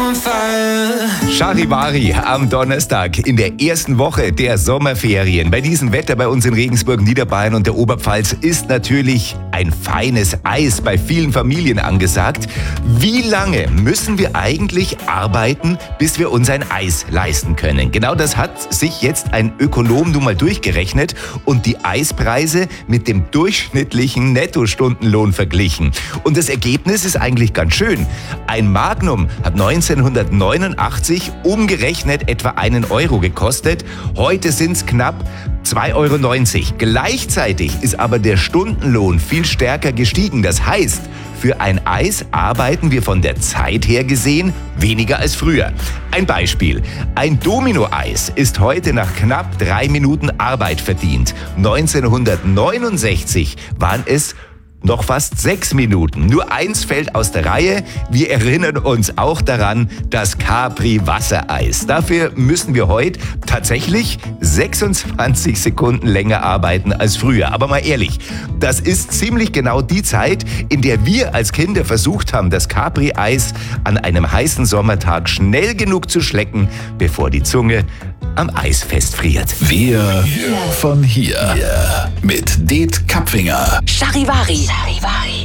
Charivari am Donnerstag in der ersten Woche der Sommerferien. Bei diesem Wetter bei uns in Regensburg, Niederbayern und der Oberpfalz ist natürlich ein feines Eis bei vielen Familien angesagt. Wie lange müssen wir eigentlich arbeiten, bis wir uns ein Eis leisten können? Genau das hat sich jetzt ein Ökonom nun mal durchgerechnet und die Eispreise mit dem durchschnittlichen Nettostundenlohn verglichen. Und das Ergebnis ist eigentlich ganz schön. Ein Magnum hat 1989 umgerechnet etwa 1 Euro gekostet. Heute sind es knapp 2,90 Euro. Gleichzeitig ist aber der Stundenlohn viel stärker gestiegen. Das heißt, für ein Eis arbeiten wir von der Zeit her gesehen weniger als früher. Ein Beispiel. Ein Domino-Eis ist heute nach knapp 3 Minuten Arbeit verdient. 1969 waren es noch fast 6 Minuten. Nur eins fällt aus der Reihe. Wir erinnern uns auch daran, das Capri-Wassereis. Dafür müssen wir heute tatsächlich 26 Sekunden länger arbeiten als früher. Aber mal ehrlich, das ist ziemlich genau die Zeit, in der wir als Kinder versucht haben, das Capri-Eis an einem heißen Sommertag schnell genug zu schlecken, bevor die Zunge am Eis festfriert. Wir von hier. Mit Det Kapfinger. Charivari.